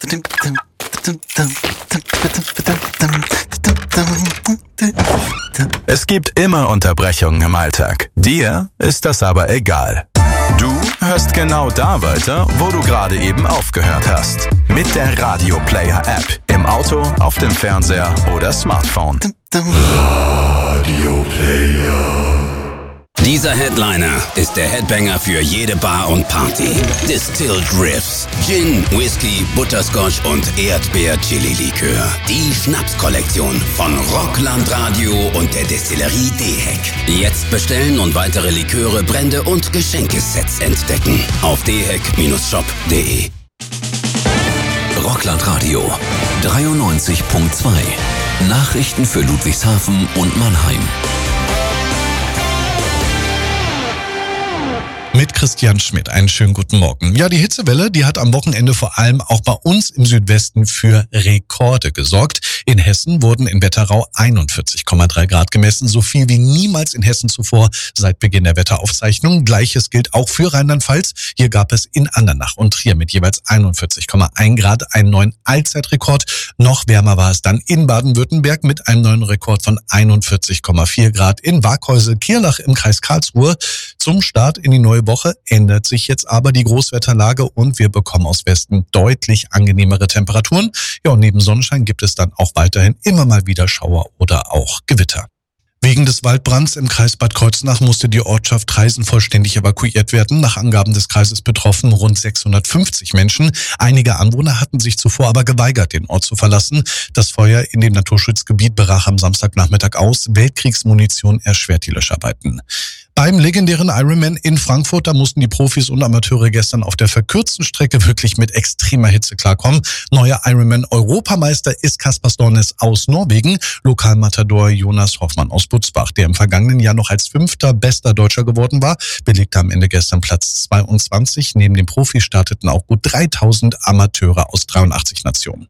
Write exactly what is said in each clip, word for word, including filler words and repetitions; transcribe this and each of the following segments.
Es gibt immer Unterbrechungen im Alltag. Dir ist das aber egal. Du hörst genau da weiter, wo du gerade eben aufgehört hast. Mit der Radio Player App. Im Auto, auf dem Fernseher oder Smartphone. Radio Player. Dieser Headliner ist der Headbanger für jede Bar und Party. Distilled Riffs, Gin, Whisky, Butterscotch und Erdbeer-Chili-Likör. Die Schnapskollektion von Rockland Radio und der Destillerie D-Heck. Jetzt bestellen und weitere Liköre, Brände und Geschenkesets entdecken. Auf d heck Bindestrich shop punkt de. Rockland Radio dreiundneunzig Komma zwei. Nachrichten für Ludwigshafen und Mannheim. Mit Christian Schmidt. Einen schönen guten Morgen. Ja, die Hitzewelle, die hat am Wochenende vor allem auch bei uns im Südwesten für Rekorde gesorgt. In Hessen wurden in Wetterau einundvierzig Komma drei Grad gemessen, so viel wie niemals in Hessen zuvor seit Beginn der Wetteraufzeichnung. Gleiches gilt auch für Rheinland-Pfalz. Hier gab es in Andernach und Trier mit jeweils einundvierzig Komma eins Grad einen neuen Allzeitrekord. Noch wärmer war es dann in Baden-Württemberg mit einem neuen Rekord von einundvierzig Komma vier Grad. In Waghäusel-Kirlach im Kreis Karlsruhe. Zum Start in die neue Woche ändert sich jetzt aber die Großwetterlage und wir bekommen aus Westen deutlich angenehmere Temperaturen. Ja, und neben Sonnenschein gibt es dann auch weiterhin immer mal wieder Schauer oder auch Gewitter. Wegen des Waldbrands im Kreis Bad Kreuznach musste die Ortschaft Traisen vollständig evakuiert werden. Nach Angaben des Kreises betroffen rund sechshundertfünfzig Menschen. Einige Anwohner hatten sich zuvor aber geweigert, den Ort zu verlassen. Das Feuer in dem Naturschutzgebiet brach am Samstagnachmittag aus. Weltkriegsmunition erschwert die Löscharbeiten. Beim legendären Ironman in Frankfurt, da mussten die Profis und Amateure gestern auf der verkürzten Strecke wirklich mit extremer Hitze klarkommen. Neuer Ironman-Europameister ist Kaspar Stornes aus Norwegen, Lokalmatador Jonas Hoffmann aus Butzbach, der im vergangenen Jahr noch als fünfter bester Deutscher geworden war, belegte am Ende gestern Platz zweiundzwanzig. Neben den Profis starteten auch gut dreitausend Amateure aus dreiundachtzig Nationen.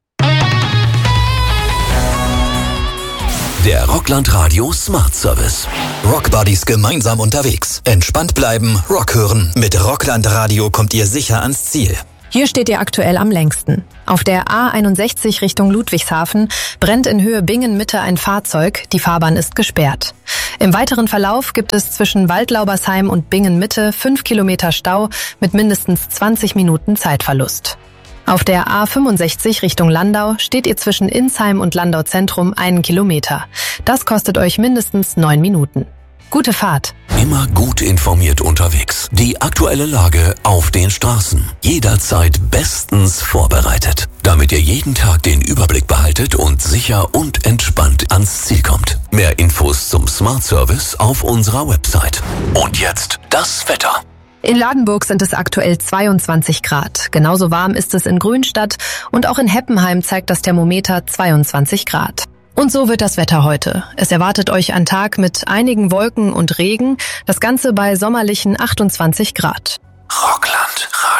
Der Rockland Radio Smart Service. Rockbuddies gemeinsam unterwegs. Entspannt bleiben, Rock hören. Mit Rockland Radio kommt ihr sicher ans Ziel. Hier steht ihr aktuell am längsten. Auf der A einundsechzig Richtung Ludwigshafen brennt in Höhe Bingen-Mitte ein Fahrzeug. Die Fahrbahn ist gesperrt. Im weiteren Verlauf gibt es zwischen Waldlaubersheim und Bingen-Mitte fünf Kilometer Stau mit mindestens zwanzig Minuten Zeitverlust. Auf der A fünfundsechzig Richtung Landau steht ihr zwischen Insheim und Landau Zentrum einen Kilometer. Das kostet euch mindestens neun Minuten. Gute Fahrt. Immer gut informiert unterwegs. Die aktuelle Lage auf den Straßen. Jederzeit bestens vorbereitet. Damit ihr jeden Tag den Überblick behaltet und sicher und entspannt ans Ziel kommt. Mehr Infos zum Smart Service auf unserer Website. Und jetzt das Wetter. In Ladenburg sind es aktuell zweiundzwanzig Grad. Genauso warm ist es in Grünstadt und auch in Heppenheim zeigt das Thermometer zweiundzwanzig Grad. Und so wird das Wetter heute. Es erwartet euch ein Tag mit einigen Wolken und Regen, das Ganze bei sommerlichen achtundzwanzig Grad. Rockland